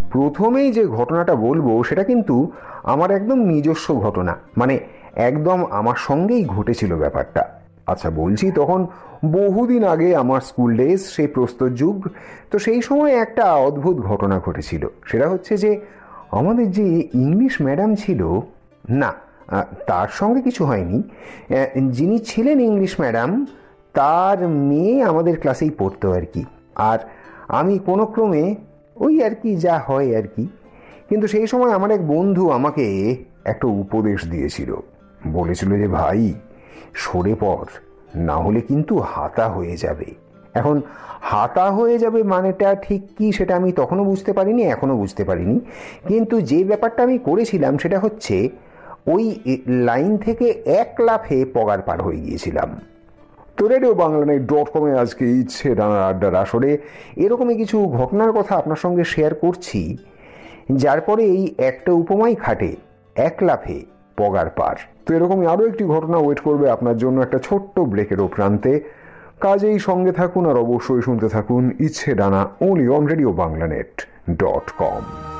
প্রথমেই যে ঘটনাটা বলবো সেটা কিন্তু আমার একদম নিজস্ব ঘটনা, মানে একদম আমার সঙ্গেই ঘটেছিল ব্যাপারটা। আচ্ছা বলছি, তখন বহুদিন আগে আমার স্কুল ডেজ, সেই প্রস্তর যুগ। তো সেই সময় একটা অদ্ভুত ঘটনা ঘটেছিল। সেটা হচ্ছে যে আমাদের যে ইংলিশ ম্যাডাম ছিল, না তার সঙ্গে কিছু হয়নি, যিনি ছিলেন ইংলিশ ম্যাডাম তার মেয়ে আমাদের ক্লাসেই পড়তো আর কি। আর আমি কোনো ক্রমে ওই আর কি যা হয় আর কি। কিন্তু সেই সময় আমার এক বন্ধু আমাকে একটা উপদেশ দিয়েছিল। বলেছিল যে ভাই, সরে পড়, না হলে কিন্তু হাতা হয়ে যাবে। এখন হাতা হয়ে যাবে মানেটা ঠিক কি সেটা আমি তখনও বুঝতে পারিনি, এখনও বুঝতে পারিনি। কিন্তু যে ব্যাপারটা আমি করেছিলাম সেটা হচ্ছে ওই লাইন থেকে এক লাফে পগার পার হয়ে গিয়েছিলাম। তো রেডিও বাংলানেট.com-এ আজকে ইচ্ছে ডানার আড্ডার আসরে এরকমই কিছু ঘটনার কথা আপনার সঙ্গে শেয়ার করছি, যার পরে এই একটা উপমাই খাটে, এক লাফে পগার পার। তো এরকমই আরও একটি ঘটনা ওয়েট করবে আপনার জন্য একটা ছোট্ট ব্রেকেরও প্রান্তে। কাজেই সঙ্গে থাকুন আর অবশ্যই শুনতে থাকুন ইচ্ছে ডানা, only on রেডিও বাংলানেট.com।